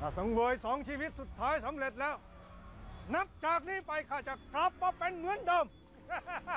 ถ้าสังเวย2 ชีวิตสุดท้ายสำเร็จแล้วนับจากนี้ไปข้าจะกลับมาเป็นเหมือนเดิม